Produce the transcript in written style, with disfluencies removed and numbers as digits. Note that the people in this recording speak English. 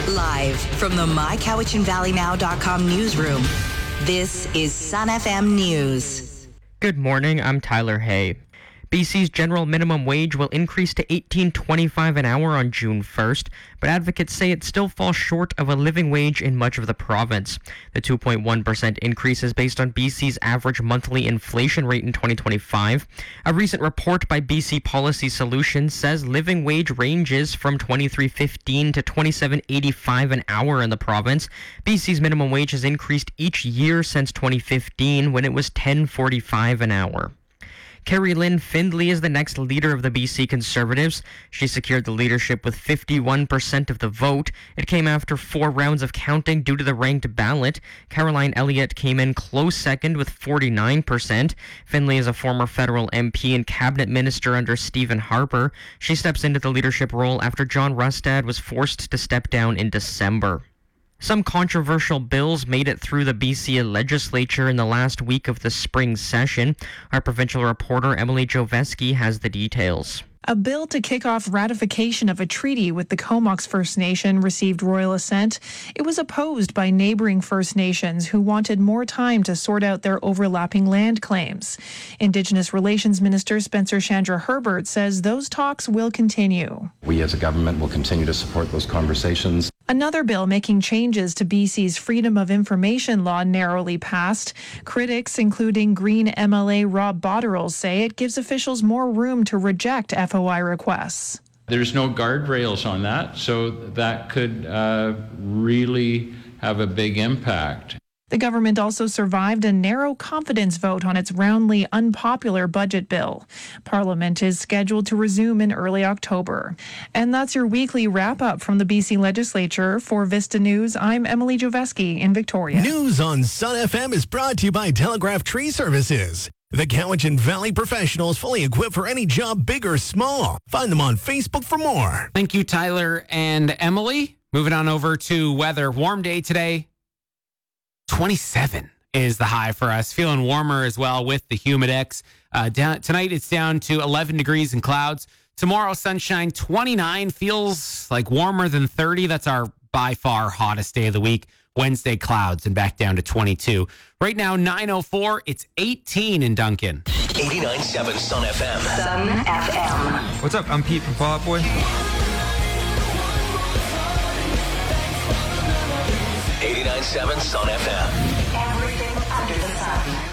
Live from the mycowichanvalleynow.com newsroom, this is Sun FM News. Good morning, I'm Tyler Hay. BC's general minimum wage will increase to $18.25 an hour on June 1st, but advocates say it still falls short of a living wage in much of the province. The 2.1% increase is based on BC's average monthly inflation rate in 2025. A recent report by BC Policy Solutions says living wage ranges from $23.15 to $27.85 an hour in the province. BC's minimum wage has increased each year since 2015, when it was $10.45 an hour. Carrie Lynn Findlay is the next leader of the BC Conservatives. She secured the leadership with 51% of the vote. It came after 4 rounds of counting due to the ranked ballot. Caroline Elliott came in close second with 49%. Findlay is a former federal MP and cabinet minister under Stephen Harper. She steps into the leadership role after John Rustad was forced to step down in December. Some controversial bills made it through the BC legislature in the last week of the spring session. Our provincial reporter Emily Joveski has the details. A bill to kick off ratification of a treaty with the Comox First Nation received royal assent. It was opposed by neighboring First Nations who wanted more time to sort out their overlapping land claims. Indigenous Relations Minister Spencer Chandra Herbert says those talks will continue. We as a government will continue to support those conversations. Another bill making changes to BC's Freedom of Information law narrowly passed. Critics, including Green MLA Rob Botterill, say it gives officials more room to reject FOI requests. There's no guardrails on that, so that could really have a big impact. The government also survived a narrow confidence vote on its roundly unpopular budget bill. Parliament is scheduled to resume in early October. And that's your weekly wrap-up from the BC Legislature. For Vista News, I'm Emily Joveski in Victoria. News on Sun FM is brought to you by Telegraph Tree Services. The Cowichan Valley professionals, fully equipped for any job, big or small. Find them on Facebook for more. Thank you, Tyler and Emily. Moving on over to weather. Warm day today. 27 is the high for us. Feeling warmer as well with the Humidex. Tonight it's down to 11 degrees and clouds. Tomorrow, sunshine, 29. Feels like warmer than 30. That's our by far hottest day of the week. Wednesday, clouds and back down to 22. Right now, 9:04. It's 18 in Duncan. 89.7 Sun FM. Sun FM. What's up? I'm Pete from Fall Out Boy. 89.7 Sun FM. Everything under the sun.